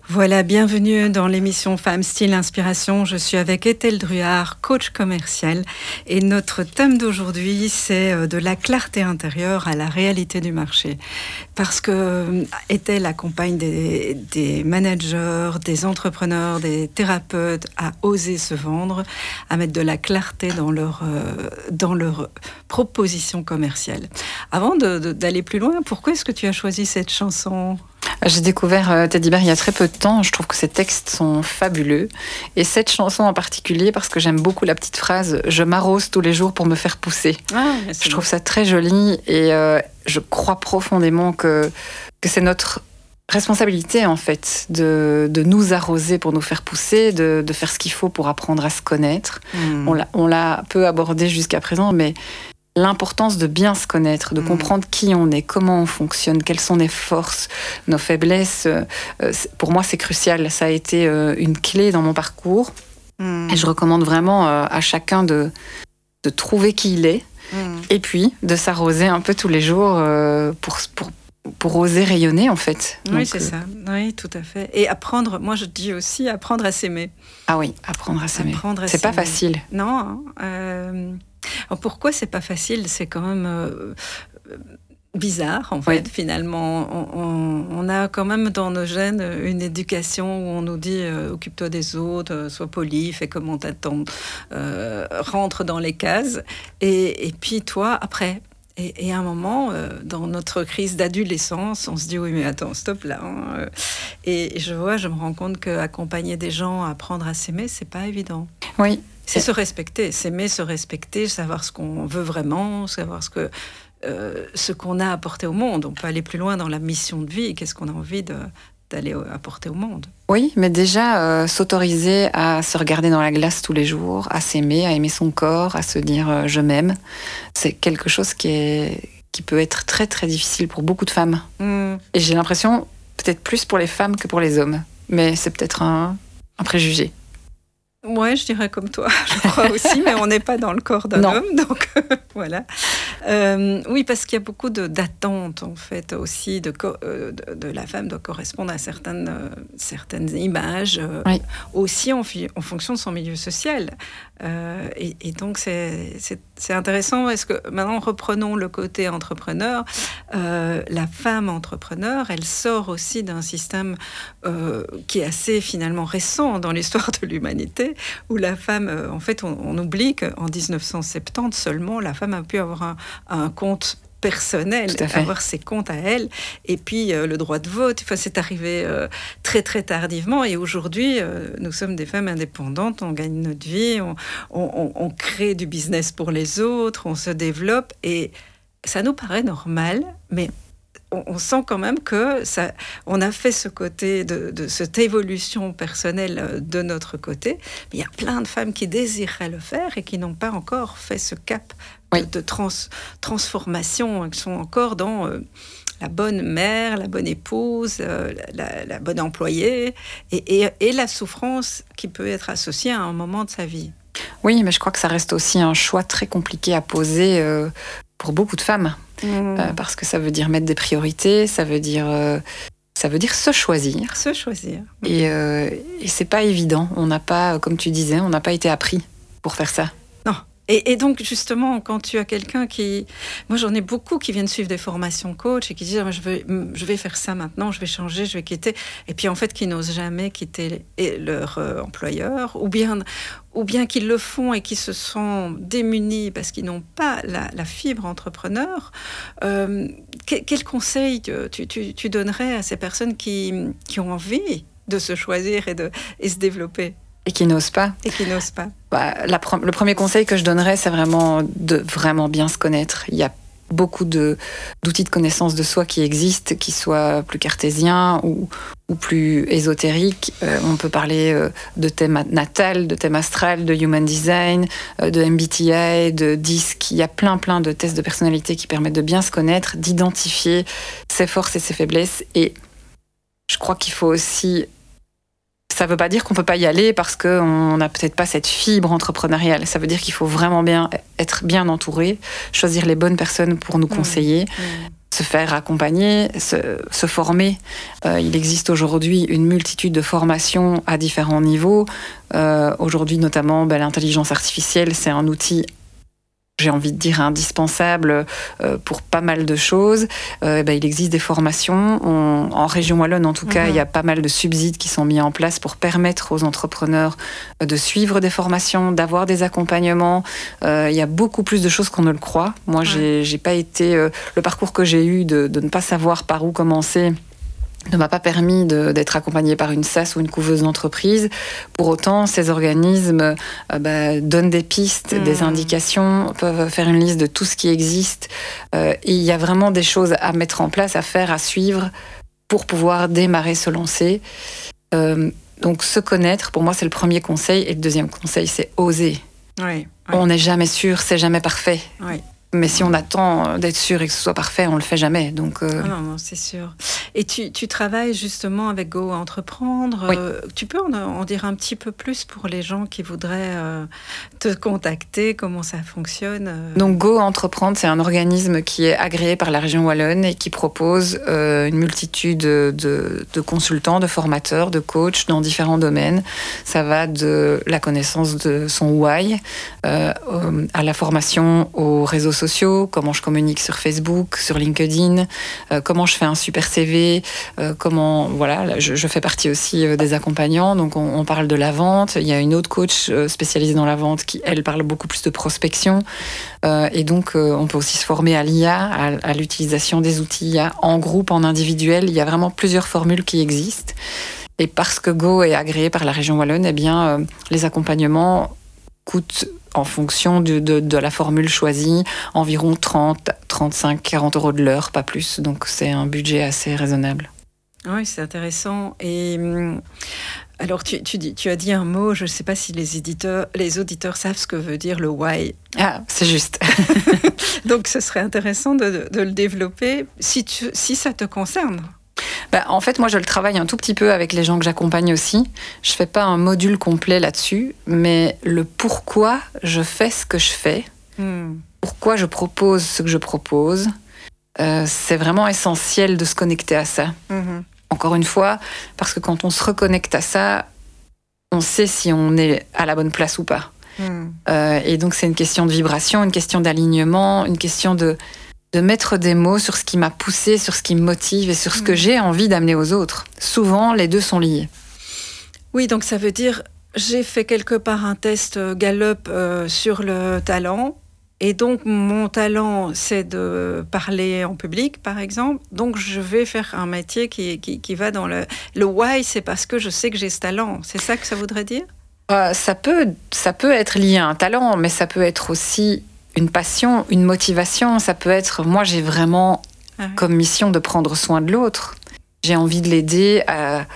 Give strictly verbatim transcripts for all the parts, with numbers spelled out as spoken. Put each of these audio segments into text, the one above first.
Voilà, bienvenue dans l'émission Femmes Style Inspiration. Je suis avec Ethel Druard, coach commercial. Et notre thème d'aujourd'hui, c'est de la clarté intérieure à la réalité du marché. Parce que Ethel accompagne des, des managers, des entrepreneurs, des thérapeutes à oser se vendre, à mettre de la clarté dans leur, euh, dans leur proposition commerciale. Avant de, de, d'aller plus loin, pourquoi est-ce que tu as choisi cette chanson ? J'ai découvert euh, Teddy Bear il y a très peu de temps. Je trouve que ses textes sont fabuleux. Et cette chanson en particulier, parce que j'aime beaucoup la petite phrase « Je m'arrose tous les jours pour me faire pousser ah, ». Je trouve ça très joli et euh, je crois profondément que, que c'est notre responsabilité, en fait, de, de nous arroser pour nous faire pousser, de, de faire ce qu'il faut pour apprendre à se connaître. Mmh. On l'a, on l'a peu abordé jusqu'à présent, mais l'importance de bien se connaître, de mmh. comprendre qui on est, comment on fonctionne, quelles sont nos forces, nos faiblesses. Euh, pour moi, c'est crucial. Ça a été euh, une clé dans mon parcours. Mmh. Et je recommande vraiment euh, à chacun de, de trouver qui il est mmh. et puis de s'arroser un peu tous les jours euh, pour, pour, pour oser rayonner, en fait. Oui, Donc, c'est euh... ça. Oui, tout à fait. Et apprendre, moi je dis aussi, apprendre à s'aimer. Ah oui, apprendre à s'aimer. Apprendre à c'est s'aimer. pas facile. Non, hein, euh... Alors pourquoi c'est pas facile ? C'est quand même euh, bizarre, en fait, oui. finalement. On, on, on a quand même dans nos gènes une éducation où on nous dit euh, « occupe-toi des autres, euh, sois poli, fais comme on t'attend, euh, rentre dans les cases ». Et, et puis toi, après... Et, et à un moment, euh, dans notre crise d'adolescence, on se dit « oui, mais attends, stop là hein. ». Et je vois, je me rends compte qu'accompagner des gens à apprendre à s'aimer, c'est pas évident. Oui. C'est se respecter, s'aimer, se respecter, savoir ce qu'on veut vraiment, savoir ce, que, euh, ce qu'on a apporté au monde. On peut aller plus loin dans la mission de vie, qu'est-ce qu'on a envie de, d'aller apporter au monde. Oui, mais déjà, euh, s'autoriser à se regarder dans la glace tous les jours, à s'aimer, à aimer son corps, à se dire euh, « je m'aime », c'est quelque chose qui, est, qui peut être très très difficile pour beaucoup de femmes. Mmh. Et j'ai l'impression, peut-être plus pour les femmes que pour les hommes, mais c'est peut-être un, un préjugé. Ouais, je dirais comme toi, je crois aussi, mais on n'est pas dans le corps d'un non. homme, donc euh, voilà. Euh, oui, parce qu'il y a beaucoup de, d'attentes, en fait, aussi, de, euh, de, de la femme doit correspondre à certaines, euh, certaines images, euh, oui. aussi en, en fonction de son milieu social. Euh, et, et donc, c'est, c'est, c'est intéressant, parce que maintenant, reprenons le côté entrepreneur. Euh, la femme entrepreneur, elle sort aussi d'un système euh, qui est assez, finalement, récent dans l'histoire de l'humanité, où la femme, euh, en fait, on, on oublie qu'en dix-neuf cent soixante-dix seulement, la femme a pu avoir un, un compte personnel, avoir ses comptes à elle, et puis euh, le droit de vote, enfin, c'est arrivé euh, très très tardivement, et aujourd'hui, euh, nous sommes des femmes indépendantes, on gagne notre vie, on, on, on crée du business pour les autres, on se développe, et ça nous paraît normal, mais on sent quand même que ça, on a fait ce côté de, de cette évolution personnelle de notre côté, mais il y a plein de femmes qui désireraient le faire et qui n'ont pas encore fait ce cap oui. de, de trans, transformation, qui sont encore dans euh, la bonne mère, la bonne épouse, euh, la, la bonne employée, et, et, et la souffrance qui peut être associée à un moment de sa vie. Oui, mais je crois que ça reste aussi un choix très compliqué à poser euh, pour beaucoup de femmes. Mmh. Euh, parce que ça veut dire mettre des priorités, ça veut dire, euh, ça veut dire se choisir. Se choisir. Et, euh, et c'est pas évident. On n'a pas, comme tu disais, on n'a pas été appris pour faire ça. Non. Et, et donc, justement, quand tu as quelqu'un qui... Moi, j'en ai beaucoup qui viennent suivre des formations coach et qui disent ah, « je vais, je vais faire ça maintenant, je vais changer, je vais quitter ». Et puis, en fait, qui n'osent jamais quitter leur euh, employeur, ou bien, ou bien qu'ils le font et qui se sont démunis parce qu'ils n'ont pas la, la fibre entrepreneur. Euh, quel, quel conseil tu, tu, tu donnerais à ces personnes qui, qui ont envie de se choisir et de et se développer ? Et qui n'osent pas. Et qui n'osent pas. Bah, la, le premier conseil que je donnerais, c'est vraiment de vraiment bien se connaître. Il y a beaucoup de, d'outils de connaissance de soi qui existent, qui soient plus cartésiens ou, ou plus ésotériques. Euh, on peut parler euh, de thème natal, de thème astral, de human design, euh, de M B T I, de D I S C. Il y a plein, plein de tests de personnalité qui permettent de bien se connaître, d'identifier ses forces et ses faiblesses. Et je crois qu'il faut aussi... Ça ne veut pas dire qu'on ne peut pas y aller parce qu'on n'a peut-être pas cette fibre entrepreneuriale. Ça veut dire qu'il faut vraiment bien être bien entouré, choisir les bonnes personnes pour nous conseiller, mmh. se faire accompagner, se, se former. Euh, il existe aujourd'hui une multitude de formations à différents niveaux. Euh, aujourd'hui, notamment, ben, l'intelligence artificielle, c'est un outil, j'ai envie de dire, indispensable euh, pour pas mal de choses. Euh, ben, il existe des formations. On, en région Wallonne, en tout cas, mmh. il y a pas mal de subsides qui sont mis en place pour permettre aux entrepreneurs de suivre des formations, d'avoir des accompagnements. Euh, il y a beaucoup plus de choses qu'on ne le croit. Moi, ouais. j'ai, j'ai pas été... Euh, le parcours que j'ai eu de, de ne pas savoir par où commencer ne m'a pas permis de, d'être accompagnée par une S A S ou une couveuse d'entreprise. Pour autant, ces organismes euh, bah, donnent des pistes, mmh. des indications, peuvent faire une liste de tout ce qui existe. Euh, et il y a vraiment des choses à mettre en place, à faire, à suivre pour pouvoir démarrer, se lancer. Euh, donc, se connaître, pour moi, c'est le premier conseil. Et le deuxième conseil, c'est oser. Oui, oui. On n'est jamais sûr, c'est jamais parfait. Oui. Mais si on attend d'être sûr et que ce soit parfait, on le fait jamais. Donc, euh... ah non, non, c'est sûr. Et tu, tu travailles justement avec Go Entreprendre. Oui. Euh, tu peux en, en dire un petit peu plus pour les gens qui voudraient euh, te contacter, comment ça fonctionne euh... Donc Go Entreprendre, c'est un organisme qui est agréé par la région Wallonne et qui propose euh, une multitude de, de consultants, de formateurs, de coachs dans différents domaines. Ça va de la connaissance de son why euh, à la formation aux réseaux sociaux. sociaux, comment je communique sur Facebook, sur LinkedIn, euh, comment je fais un super C V, euh, comment, voilà, je, je fais partie aussi euh, des accompagnants, donc on, on parle de la vente. Il y a une autre coach euh, spécialisée dans la vente qui, elle, parle beaucoup plus de prospection, euh, et donc euh, on peut aussi se former à l'I A, à, à l'utilisation des outils I A en groupe, en individuel. Il y a vraiment plusieurs formules qui existent, et parce que Go est agréé par la région Wallonne, eh bien, euh, les accompagnements coûtent, en fonction de, de, de la formule choisie, environ trente, trente-cinq, quarante euros de l'heure, pas plus. Donc c'est un budget assez raisonnable. Oui, c'est intéressant. Et alors tu, tu, dis, tu as dit un mot, je ne sais pas si les, éditeurs, les auditeurs savent ce que veut dire le why. Ah, c'est juste. Donc ce serait intéressant de, de, de le développer si, tu, si ça te concerne. Bah, en fait, moi, je le travaille un tout petit peu avec les gens que j'accompagne aussi. Je ne fais pas un module complet là-dessus, mais le pourquoi je fais ce que je fais, mm. pourquoi je propose ce que je propose, euh, c'est vraiment essentiel de se connecter à ça. Mm-hmm. Encore une fois, parce que quand on se reconnecte à ça, on sait si on est à la bonne place ou pas. Mm. Euh, et donc, c'est une question de vibration, une question d'alignement, une question de... de mettre des mots sur ce qui m'a poussé, sur ce qui me motive et sur ce que j'ai envie d'amener aux autres. Souvent, les deux sont liés. Oui, donc ça veut dire, j'ai fait quelque part un test Gallup euh, sur le talent, et donc mon talent, c'est de parler en public, par exemple, donc je vais faire un métier qui, qui, qui va dans le... Le why, c'est parce que je sais que j'ai ce talent. C'est ça que ça voudrait dire ? euh, ça peut, ça peut être lié à un talent, mais ça peut être aussi... une passion, une motivation, ça peut être... Moi, j'ai vraiment ah oui. comme mission de prendre soin de l'autre. J'ai envie de l'aider à,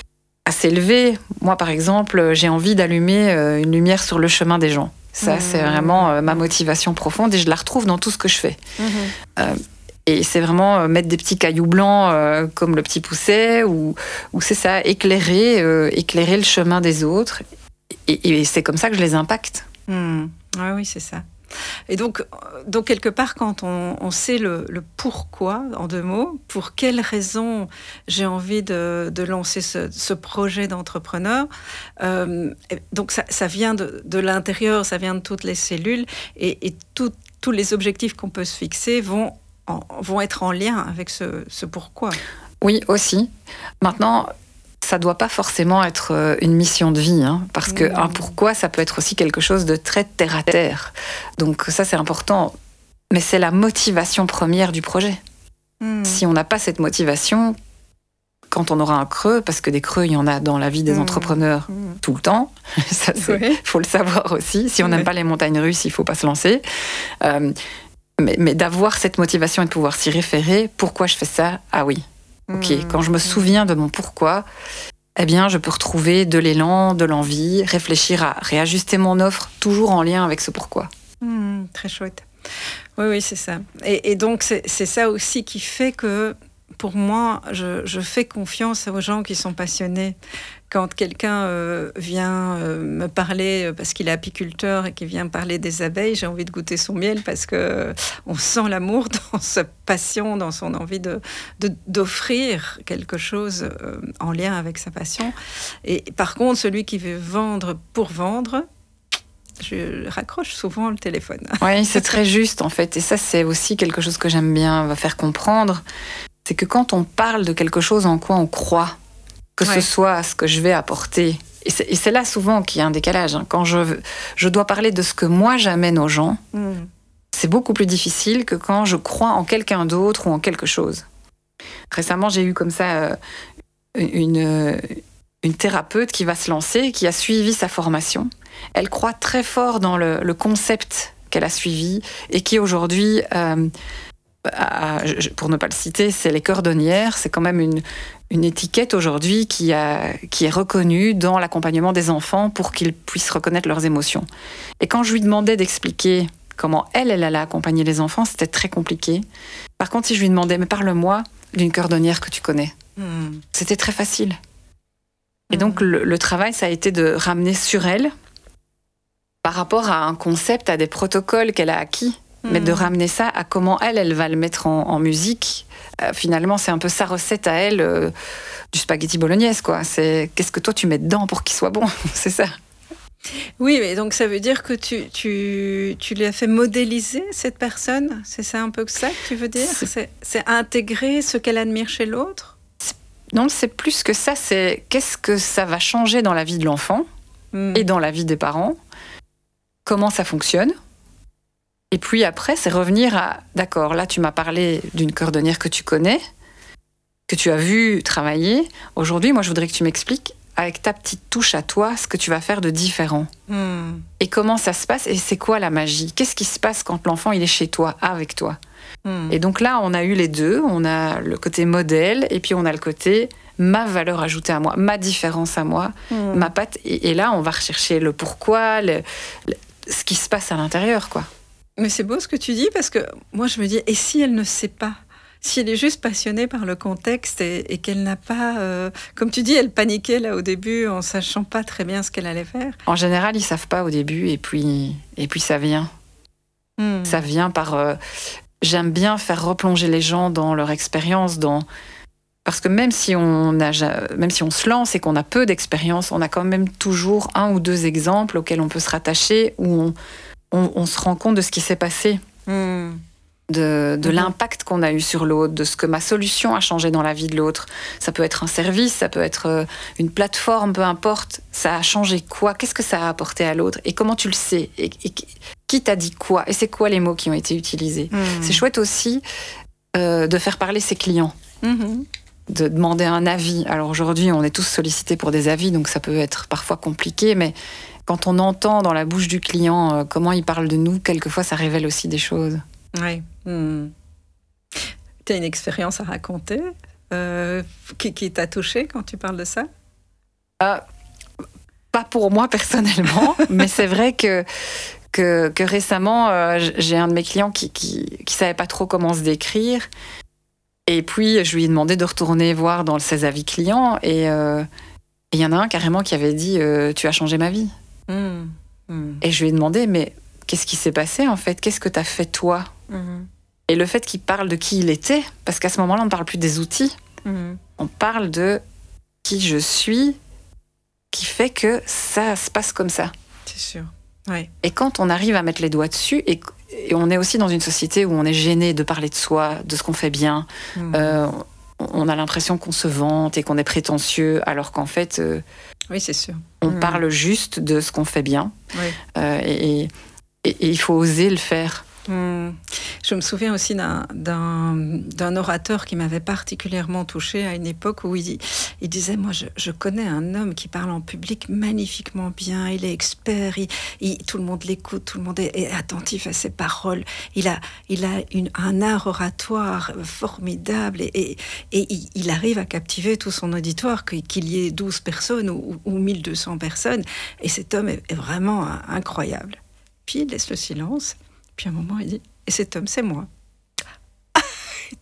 à s'élever. Moi, par exemple, j'ai envie d'allumer une lumière sur le chemin des gens. Ça, mmh. c'est vraiment ma motivation profonde et je la retrouve dans tout ce que je fais. Mmh. Euh, et c'est vraiment mettre des petits cailloux blancs euh, comme le petit pousset ou, ou c'est ça, éclairer, euh, éclairer le chemin des autres. Et, et c'est comme ça que je les impacte. Mmh. Oui, oui, c'est ça. Et donc, donc, quelque part, quand on, on sait le, le pourquoi, en deux mots, pour quelles raisons j'ai envie de, de lancer ce, ce projet d'entrepreneur, euh, donc ça, ça vient de, de l'intérieur, ça vient de toutes les cellules, et, et tout, tous les objectifs qu'on peut se fixer vont, en, vont être en lien avec ce, ce pourquoi. Oui, aussi. Maintenant... ça ne doit pas forcément être une mission de vie, hein, parce que mmh. un pourquoi, ça peut être aussi quelque chose de très terre-à-terre. Donc ça, c'est important. Mais c'est la motivation première du projet. Mmh. Si on n'a pas cette motivation, quand on aura un creux, parce que des creux, il y en a dans la vie des mmh. entrepreneurs mmh. tout le temps, ça, c'est, oui. faut le savoir aussi. Si on n'aime oui. pas les montagnes russes, il ne faut pas se lancer. Euh, mais, mais d'avoir cette motivation et de pouvoir s'y référer, pourquoi je fais ça ? Ah oui. Ok, mmh. quand je me souviens de mon pourquoi, eh bien, je peux retrouver de l'élan, de l'envie, réfléchir à réajuster mon offre, toujours en lien avec ce pourquoi. Mmh, très chouette. Oui, oui, c'est ça. Et, et donc, c'est, c'est ça aussi qui fait que pour moi, je, je fais confiance aux gens qui sont passionnés. Quand quelqu'un euh, vient euh, me parler parce qu'il est apiculteur et qu'il vient parler des abeilles, j'ai envie de goûter son miel parce que euh, on sent l'amour dans sa passion, dans son envie de, de, d'offrir quelque chose euh, en lien avec sa passion. Et par contre, celui qui veut vendre pour vendre, je raccroche souvent le téléphone. Oui, c'est très juste en fait. Et ça, c'est aussi quelque chose que j'aime bien faire comprendre. C'est que quand on parle de quelque chose en quoi on croit, que ouais. ce soit ce que je vais apporter, et c'est, et c'est là souvent qu'il y a un décalage. Hein. Quand je, je dois parler de ce que moi j'amène aux gens, mm. c'est beaucoup plus difficile que quand je crois en quelqu'un d'autre ou en quelque chose. Récemment, j'ai eu comme ça euh, une, une thérapeute qui va se lancer, qui a suivi sa formation. Elle croit très fort dans le, le concept qu'elle a suivi et qui aujourd'hui... Euh, À, pour ne pas le citer, c'est les cordonnières. C'est quand même une, une étiquette aujourd'hui qui, a, qui est reconnue dans l'accompagnement des enfants pour qu'ils puissent reconnaître leurs émotions. Et quand je lui demandais d'expliquer comment elle, elle allait accompagner les enfants, c'était très compliqué. Par contre, si je lui demandais, mais parle-moi d'une cordonnière que tu connais, mmh. c'était très facile. Et mmh. donc, le, le travail, ça a été de ramener sur elle, par rapport à un concept, à des protocoles qu'elle a acquis, mais de ramener ça à comment elle, elle va le mettre en, en musique. Euh, finalement, c'est un peu sa recette à elle euh, du spaghetti bolognaise, quoi. C'est qu'est-ce que toi tu mets dedans pour qu'il soit bon, c'est ça. Oui, mais donc ça veut dire que tu, tu, tu lui as fait modéliser cette personne. C'est ça un peu que ça que tu veux dire. C'est, c'est, c'est intégrer ce qu'elle admire chez l'autre. C'est, non, c'est plus que ça. C'est qu'est-ce que ça va changer dans la vie de l'enfant mm. et dans la vie des parents. Comment ça fonctionne. Et puis après, c'est revenir à... D'accord, là, tu m'as parlé d'une cordonnière que tu connais, que tu as vu travailler. Aujourd'hui, moi, je voudrais que tu m'expliques, avec ta petite touche à toi, ce que tu vas faire de différent. Mm. Et comment ça se passe, et c'est quoi la magie? Qu'est-ce qui se passe quand l'enfant, il est chez toi, avec toi? Mm. Et donc là, on a eu les deux. On a le côté modèle, et puis on a le côté ma valeur ajoutée à moi, ma différence à moi, mm. ma patte. Et, et là, on va rechercher le pourquoi, le, le, ce qui se passe à l'intérieur, quoi. Mais c'est beau ce que tu dis, parce que moi je me dis, et si elle ne sait pas, si elle est juste passionnée par le contexte et, et qu'elle n'a pas, euh, comme tu dis, elle paniquait là au début en sachant pas très bien ce qu'elle allait faire. En général, ils savent pas au début, et puis, et puis ça vient. Hmm. Ça vient par... Euh, j'aime bien faire replonger les gens dans leur expérience, dans... Parce que même si, on a, même si on se lance et qu'on a peu d'expérience, on a quand même toujours un ou deux exemples auxquels on peut se rattacher, où on... On, on se rend compte de ce qui s'est passé, mmh. de, de mmh. l'impact qu'on a eu sur l'autre, de ce que ma solution a changé dans la vie de l'autre. Ça peut être un service, ça peut être une plateforme, peu importe. Ça a changé quoi? Qu'est-ce que ça a apporté à l'autre? Et comment tu le sais? Et, et qui t'a dit quoi? Et c'est quoi les mots qui ont été utilisés? mmh. C'est chouette aussi euh, de faire parler ses clients. Mmh. De demander un avis. Alors aujourd'hui, on est tous sollicités pour des avis, donc ça peut être parfois compliqué, mais quand on entend dans la bouche du client euh, comment il parle de nous, quelquefois ça révèle aussi des choses. Oui. Mmh. Tu as une expérience à raconter euh, qui, qui t'a touchée quand tu parles de ça? euh, Pas pour moi personnellement, mais c'est vrai que, que, que récemment, euh, j'ai un de mes clients qui qui, qui savait pas trop comment se décrire. Et puis, je lui ai demandé de retourner voir dans ses avis clients. Et il euh, y en a un carrément qui avait dit euh, « Tu as changé ma vie ». Mmh. Mmh. Et je lui ai demandé, mais qu'est-ce qui s'est passé en fait? Qu'est-ce que t'as fait toi? Mmh. Et le fait qu'il parle de qui il était, parce qu'à ce moment-là, on ne parle plus des outils, mmh. on parle de qui je suis, qui fait que ça se passe comme ça. C'est sûr. Ouais. Et quand on arrive à mettre les doigts dessus, et, et on est aussi dans une société où on est gêné de parler de soi, de ce qu'on fait bien, mmh. euh, on a l'impression qu'on se vante et qu'on est prétentieux, alors qu'en fait... Euh, oui, c'est sûr. On mmh. parle juste de ce qu'on fait bien. Oui. Euh, et, et, et il faut oser le faire. Mmh. Je me souviens aussi d'un, d'un, d'un orateur qui m'avait particulièrement touchée à une époque où il, il disait, moi je, je connais un homme qui parle en public magnifiquement bien, il est expert, il, il, tout le monde l'écoute, tout le monde est, est attentif à ses paroles, il a, il a une, un art oratoire formidable et, et, et il, il arrive à captiver tout son auditoire, qu'il y ait douze personnes ou, ou mille deux cents personnes, et cet homme est, est vraiment incroyable. Puis il laisse le silence. Puis à un moment, il dit « Et cet homme, c'est moi. »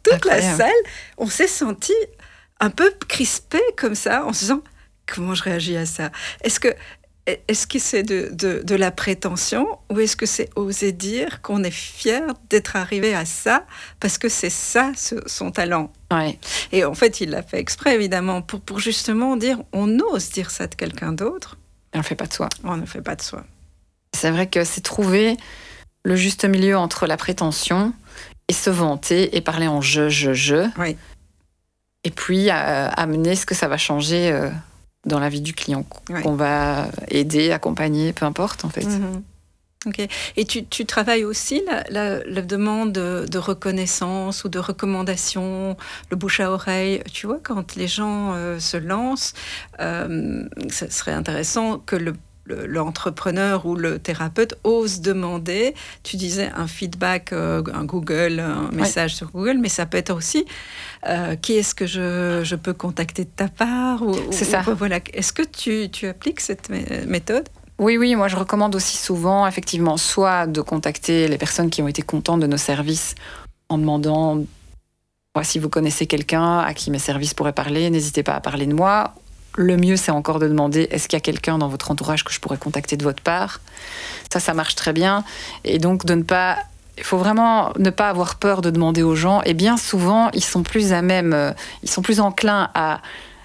toute Incroyable. la salle, on s'est senti un peu crispé comme ça, en se disant comment je réagis à ça. Est-ce que est-ce que c'est de, de, de la prétention ou est-ce que c'est oser dire qu'on est fier d'être arrivé à ça parce que c'est ça ce, son talent. Ouais. Et en fait, il l'a fait exprès, évidemment, pour, pour justement dire on ose dire ça de quelqu'un d'autre. On ne fait pas de soi. On ne fait pas de soi. C'est vrai que c'est trouver le juste milieu entre la prétention et se vanter et parler en je, je, je. Oui. Et puis euh, amener ce que ça va changer euh, dans la vie du client, Oui. qu'on va aider, accompagner, peu importe en fait. Mm-hmm. Ok. Et tu, tu travailles aussi la, la, la demande de, de reconnaissance ou de recommandation, le bouche à oreille. Tu vois, quand les gens euh, se lancent, euh, ce serait intéressant que le Le, l'entrepreneur ou le thérapeute ose demander, tu disais un feedback, euh, un Google, un message ouais. sur Google, mais ça peut être aussi euh, qui est-ce que je, je peux contacter de ta part ou, C'est ou, ça. Ou, voilà. Est-ce que tu, tu appliques cette méthode ? Oui, oui, moi je recommande aussi souvent, effectivement, soit de contacter les personnes qui ont été contentes de nos services en demandant ouais, si vous connaissez quelqu'un à qui mes services pourraient parler, n'hésitez pas à parler de moi. Le mieux, c'est encore de demander est-ce qu'il y a quelqu'un dans votre entourage que je pourrais contacter de votre part. Ça, ça marche très bien. Et donc, de ne pas... Il faut vraiment ne pas avoir peur de demander aux gens. Et bien souvent, ils sont plus à même... Ils sont plus enclins à,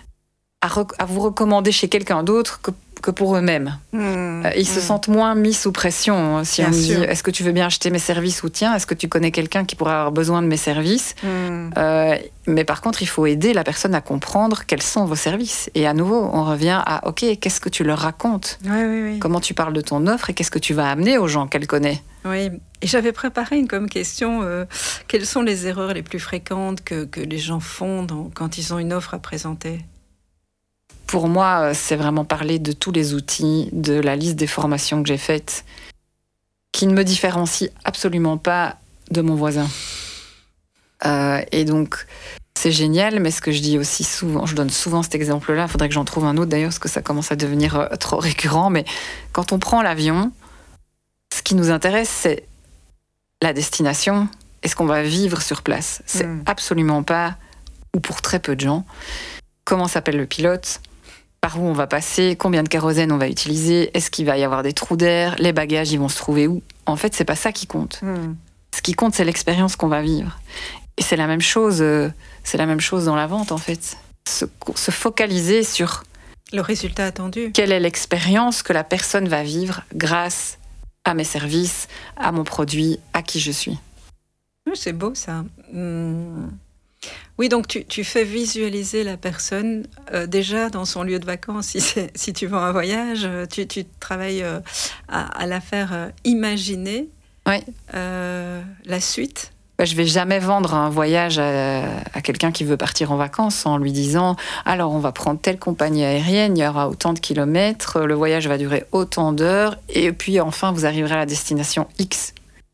à, rec- à vous recommander chez quelqu'un d'autre que, que pour eux-mêmes. Mmh, ils mmh. se sentent moins mis sous pression. Si bien on me dit, est-ce que tu veux bien acheter mes services ou tiens, est-ce que tu connais quelqu'un qui pourrait avoir besoin de mes services mmh. euh, Mais par contre, il faut aider la personne à comprendre quels sont vos services. Et à nouveau, on revient à, OK, qu'est-ce que tu leur racontes ? Oui, oui, oui. Comment tu parles de ton offre et qu'est-ce que tu vas amener aux gens qu'elle connaît ? Oui, et j'avais préparé une comme question, euh, quelles sont les erreurs les plus fréquentes que, que les gens font dans, quand ils ont une offre à présenter ? Pour moi, c'est vraiment parler de tous les outils, de la liste des formations que j'ai faites, qui ne me différencient absolument pas de mon voisin. Euh, et donc, c'est génial, mais ce que je dis aussi souvent, je donne souvent cet exemple-là, il faudrait que j'en trouve un autre d'ailleurs, parce que ça commence à devenir euh, trop récurrent, mais quand on prend l'avion, ce qui nous intéresse, c'est la destination et ce qu'on va vivre sur place. C'est mmh. absolument pas, ou pour très peu de gens, comment s'appelle le pilote, par où on va passer, combien de kérosène on va utiliser, est-ce qu'il va y avoir des trous d'air, les bagages, ils vont se trouver où ? En fait, c'est pas ça qui compte. Mmh. Ce qui compte, c'est l'expérience qu'on va vivre. Et c'est la même chose, euh, c'est la même chose dans la vente, en fait. Se, se focaliser sur... le résultat attendu. Quelle est l'expérience que la personne va vivre grâce à mes services, à mon produit, à qui je suis. Oui, c'est beau, ça. Mmh. Oui, donc tu, tu fais visualiser la personne euh, déjà dans son lieu de vacances. Si, c'est, si tu vas en voyage, tu, tu travailles euh, à, à la faire euh, imaginer oui. euh, la suite. Bah, je ne vais jamais vendre un voyage à, à quelqu'un qui veut partir en vacances en lui disant « Alors, on va prendre telle compagnie aérienne, il y aura autant de kilomètres, le voyage va durer autant d'heures, et puis enfin, vous arriverez à la destination X. »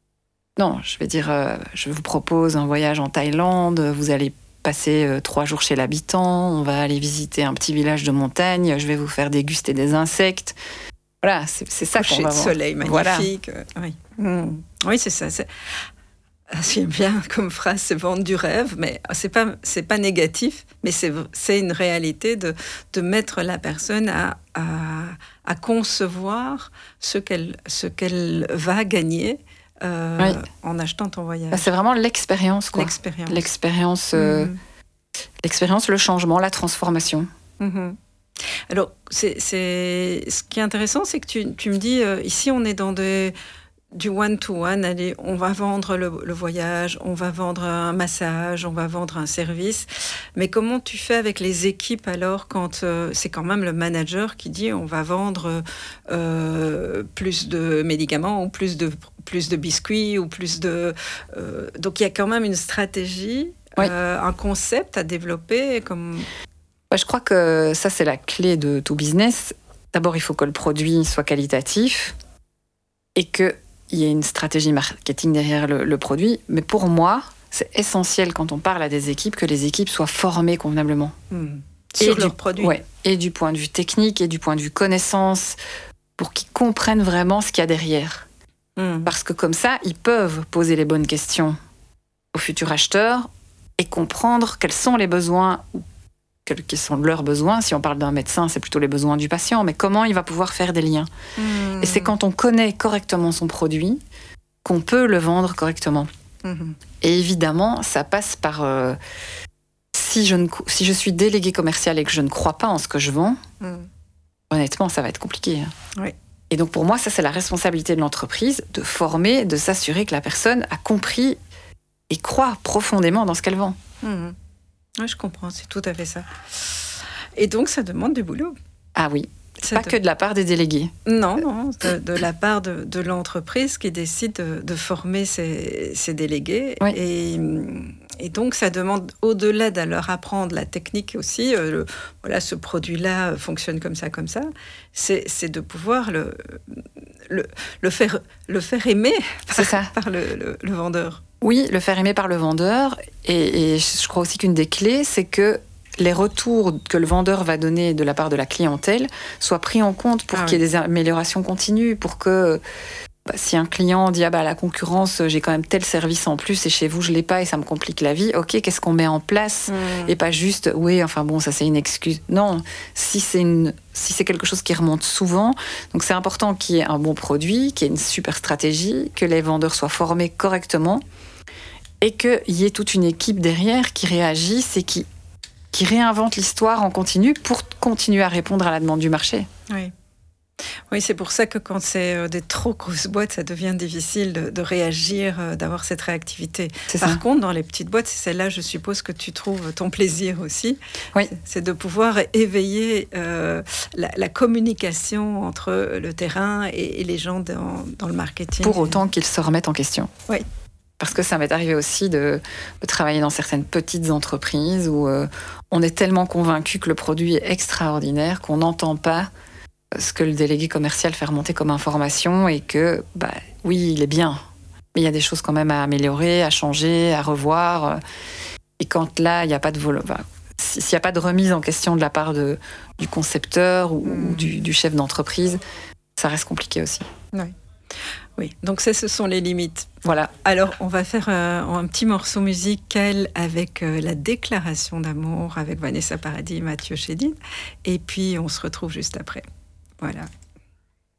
Non, je vais dire euh, « Je vous propose un voyage en Thaïlande, vous allez passer euh, trois jours chez l'habitant, on va aller visiter un petit village de montagne, je vais vous faire déguster des insectes. » Voilà, c'est, c'est ça Coucher qu'on va de vendre. Soleil magnifique. Voilà. Oui. Mmh. Oui, c'est ça. C'est... C'est bien comme phrase, c'est vendre du rêve, mais c'est pas c'est pas négatif, mais c'est c'est une réalité de de mettre la personne à à, à concevoir ce qu'elle ce qu'elle va gagner euh, oui. en achetant ton voyage. Bah, c'est vraiment l'expérience, quoi. L'expérience, l'expérience, euh, mmh. l'expérience, le changement, la transformation. Mmh. Alors c'est c'est ce qui est intéressant, c'est que tu tu me dis euh, ici on est dans des du one-to-one, allez, on va vendre le, le voyage, on va vendre un massage, on va vendre un service. Mais comment tu fais avec les équipes alors quand euh, c'est quand même le manager qui dit on va vendre euh, plus de médicaments ou plus de, plus de biscuits ou plus de... Euh, donc il y a quand même une stratégie, oui. euh, un concept à développer comme... Ouais, je crois que ça c'est la clé de tout business. D'abord il faut que le produit soit qualitatif et que il y a une stratégie marketing derrière le, le produit, mais pour moi, c'est essentiel quand on parle à des équipes que les équipes soient formées convenablement. Mmh. Sur leur produit. Ouais, et du point de vue technique, et du point de vue connaissance, pour qu'ils comprennent vraiment ce qu'il y a derrière. Mmh. Parce que comme ça, ils peuvent poser les bonnes questions aux futurs acheteurs et comprendre quels sont les besoins, ou quels sont leurs besoins. Si on parle d'un médecin, c'est plutôt les besoins du patient, mais comment il va pouvoir faire des liens. Mmh. Et c'est quand on connaît correctement son produit qu'on peut le vendre correctement. Mmh. Et évidemment, ça passe par... Euh, si, je ne, si je suis délégué commercial et que je ne crois pas en ce que je vends, mmh. honnêtement, ça va être compliqué. Oui. Et donc pour moi, ça c'est la responsabilité de l'entreprise, de former, de s'assurer que la personne a compris et croit profondément dans ce qu'elle vend. Mmh. Oui, je comprends, c'est tout à fait ça. Et donc, ça demande du boulot. Ah oui, c'est pas de... que de la part des délégués. Non, non, de, de la part de, de l'entreprise qui décide de, de former ses, ses délégués. Oui. Et, et donc, ça demande, au-delà de leur apprendre la technique aussi, euh, le, voilà, ce produit-là fonctionne comme ça, comme ça, c'est, c'est de pouvoir le, le, le, faire, le faire aimer par, c'est ça. par le, le, le vendeur. Oui, le faire aimer par le vendeur. Et, et je crois aussi qu'une des clés, c'est que les retours que le vendeur va donner de la part de la clientèle soient pris en compte pour ah qu'il oui. y ait des améliorations continues, pour que bah, si un client dit « Ah bah la concurrence, j'ai quand même tel service en plus et chez vous, je l'ai pas et ça me complique la vie. » Ok, qu'est-ce qu'on met en place mmh. Et pas juste « Oui, enfin bon, ça c'est une excuse. » Non, si c'est, une, si c'est quelque chose qui remonte souvent, donc c'est important qu'il y ait un bon produit, qu'il y ait une super stratégie, que les vendeurs soient formés correctement, et qu'il y ait toute une équipe derrière qui réagisse et qui, qui réinvente l'histoire en continu pour continuer à répondre à la demande du marché. Oui, oui, c'est pour ça que quand c'est des trop grosses boîtes, ça devient difficile de, de réagir, d'avoir cette réactivité. C'est Par ça. contre, dans les petites boîtes, c'est celle-là, je suppose que tu trouves ton plaisir aussi. Oui. C'est de pouvoir éveiller euh, la, la communication entre le terrain et, et les gens dans, dans le marketing. Pour autant qu'ils se remettent en question. Oui. Parce que ça m'est arrivé aussi de, de travailler dans certaines petites entreprises où euh, on est tellement convaincu que le produit est extraordinaire qu'on n'entend pas ce que le délégué commercial fait remonter comme information et que, bah, oui, il est bien, mais il y a des choses quand même à améliorer, à changer, à revoir. Et quand là, il n'y a pas de vol- bah, s'il n'y a pas de remise en question de la part de, du concepteur ou, mmh. ou du, du chef d'entreprise, ça reste compliqué aussi. Oui. Oui, donc ça, ce sont les limites. Voilà. Alors, on va faire euh, un petit morceau musical avec euh, la déclaration d'amour avec Vanessa Paradis et Mathieu Chédid. Et puis, on se retrouve juste après. Voilà.